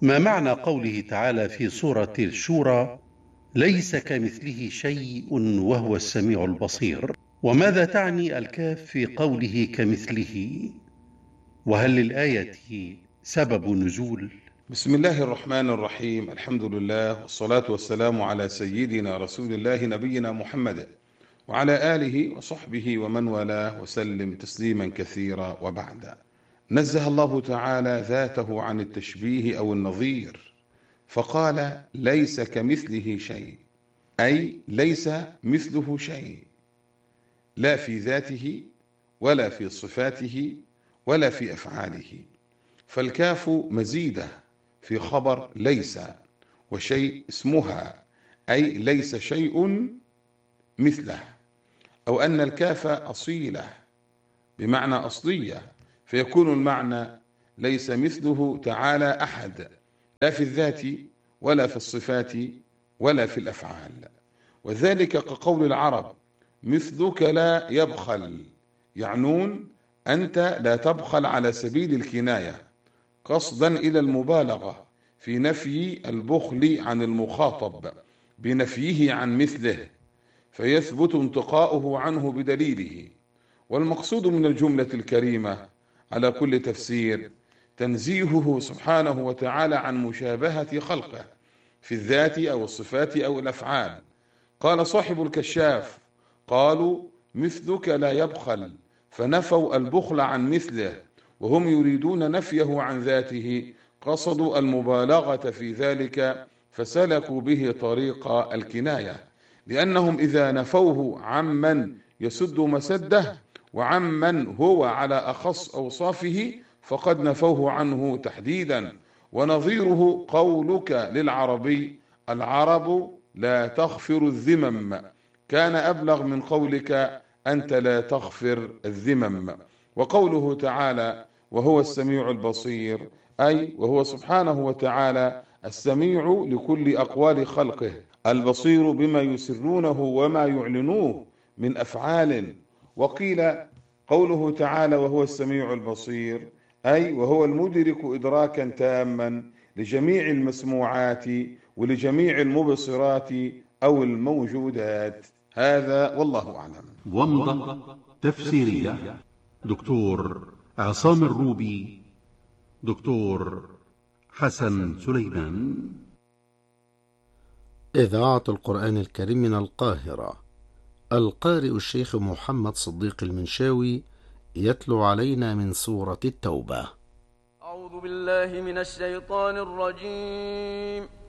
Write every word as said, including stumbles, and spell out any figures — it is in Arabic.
ما معنى قوله تعالى في سورة الشورى: ليس كمثله شيء وهو السميع البصير؟ وماذا تعني الكاف في قوله كمثله؟ وهل للآية سبب نزول؟ بسم الله الرحمن الرحيم. الحمد لله والصلاة والسلام على سيدنا رسول الله نبينا محمد وعلى آله وصحبه ومن والاه وسلم تسليما كثيرا. وبعد، نزه الله تعالى ذاته عن التشبيه أو النظير، فقال ليس كمثله شيء، أي ليس مثله شيء، لا في ذاته ولا في صفاته ولا في أفعاله. فالكاف مزيدة في خبر ليس، وشيء اسمها، أي ليس شيء مثله، أو أن الكاف أصيلة بمعنى أصلية، فيكون المعنى ليس مثله تعالى أحد، لا في الذات ولا في الصفات ولا في الأفعال. وذلك كقول العرب: مثلك لا يبخل، يعنون أنت لا تبخل على سبيل الكناية، قصدا إلى المبالغة في نفي البخل عن المخاطب بنفيه عن مثله، فيثبت انتقاؤه عنه بدليله. والمقصود من الجملة الكريمة على كل تفسير تنزيهه سبحانه وتعالى عن مشابهة خلقه في الذات أو الصفات أو الأفعال. قال صاحب الكشاف: قالوا مثلك لا يبخل، فنفوا البخل عن مثله، وهم يريدون نفيه عن ذاته، قصدوا المبالغة في ذلك فسلكوا به طريق الكناية، لأنهم إذا نفوه عمن يسد مسده وعمن هو على أخص أوصافه فقد نفوه عنه تحديدا. ونظيره قولك للعربي: العرب لا تغفر الذمم، كان أبلغ من قولك أنت لا تغفر الذمم. وقوله تعالى: وهو السميع البصير، أي وهو سبحانه وتعالى السميع لكل أقوال خلقه، البصير بما يسرونه وما يعلنوه من أفعال. وقيل قوله تعالى وهو السميع البصير، أي وهو المدرك إدراكا تاما لجميع المسموعات ولجميع المبصرات أو الموجودات. هذا والله أعلم. ومضة تفسيرية دكتور عصام الروبي، دكتور حسن سليمان. إذاعة القرآن الكريم من القاهرة، القارئ الشيخ محمد صديق المنشاوي يتلو علينا من سورة التوبة. أعوذ بالله من الشيطان الرجيم.